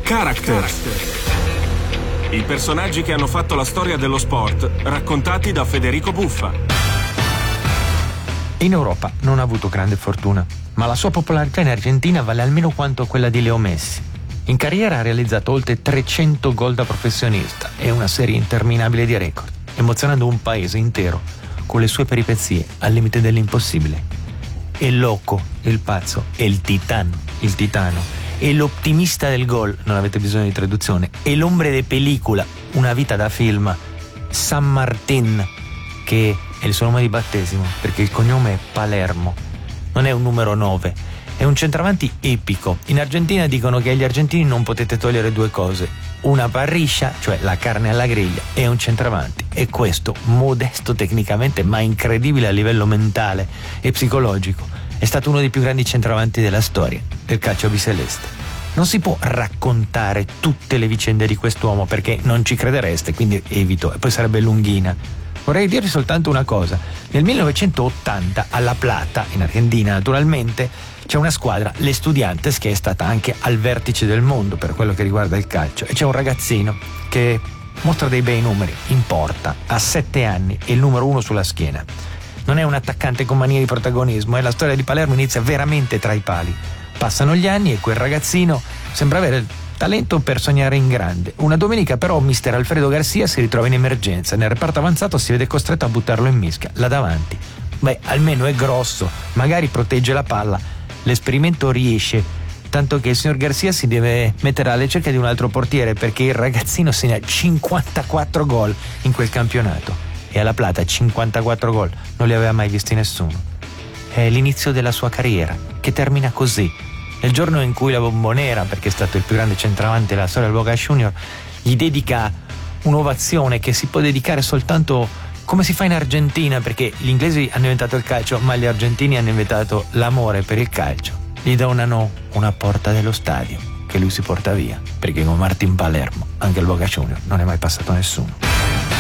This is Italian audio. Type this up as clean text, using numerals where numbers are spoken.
Character. I personaggi che hanno fatto la storia dello sport, raccontati da Federico Buffa. In Europa non ha avuto grande fortuna, ma la sua popolarità in Argentina vale almeno quanto quella di Leo Messi. In carriera ha realizzato oltre 300 gol da professionista e una serie interminabile di record, emozionando un paese intero con le sue peripezie al limite dell'impossibile. È loco, il pazzo, è il titano, è l'ottimista del gol, non avete bisogno di traduzione, è l'ombre de pellicola, una vita da film, San Martín, che è il suo nome di battesimo, perché il cognome è Palermo, non è un numero 9, è un centravanti epico. In Argentina dicono che agli argentini non potete togliere due cose, una parriccia, cioè la carne alla griglia, e un centravanti, e questo, modesto tecnicamente ma incredibile a livello mentale e psicologico, è stato uno dei più grandi centravanti della storia del calcio biceleste. Non si può raccontare tutte le vicende di quest'uomo perché non ci credereste, quindi evito, e poi sarebbe lunghina. Vorrei dirvi soltanto una cosa: nel 1980 a La Plata, in Argentina naturalmente, c'è una squadra, l'Estudiantes, che è stata anche al vertice del mondo per quello che riguarda il calcio, e c'è un ragazzino che mostra dei bei numeri in porta, a 7 anni e il numero 1 sulla schiena. Non è un attaccante con mania di protagonismo, e la storia di Palermo inizia veramente tra i pali. Passano gli anni e quel ragazzino sembra avere il talento per sognare in grande. Una domenica però mister Alfredo Garcia si ritrova in emergenza, nel reparto avanzato si vede costretto a buttarlo in mischia, là davanti. Beh, almeno è grosso, magari protegge la palla, l'esperimento riesce, tanto che il signor Garcia si deve mettere alla ricerca di un altro portiere perché il ragazzino segna 54 gol in quel campionato. E alla Plata 54 gol non li aveva mai visti nessuno. È l'inizio della sua carriera, che termina così. Nel giorno in cui la Bombonera, perché è stato il più grande centravanti della storia del Boca Junior, gli dedica un'ovazione che si può dedicare soltanto come si fa in Argentina, perché gli inglesi hanno inventato il calcio, ma gli argentini hanno inventato l'amore per il calcio. Gli donano una porta dello stadio che lui si porta via, perché con Martin Palermo anche il Boca Junior non è mai passato nessuno.